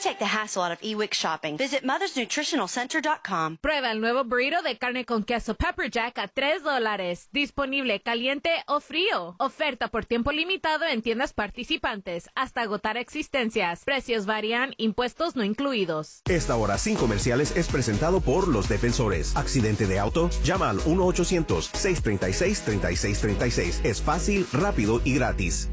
take the hassle out of eWix shopping. Visit mothersnutritionalcenter.com. Prueba el nuevo burrito de carne con queso Pepper Jack a $3. Disponible caliente o frío. Oferta por tiempo limitado en tiendas participantes hasta agotar existencias. Precios varían, impuestos no incluidos. Esta hora sin comerciales es presentado por Los Defensores. ¿Accidente de auto? Llama al 1-800-636-3636. Es fácil, rápido y gratis.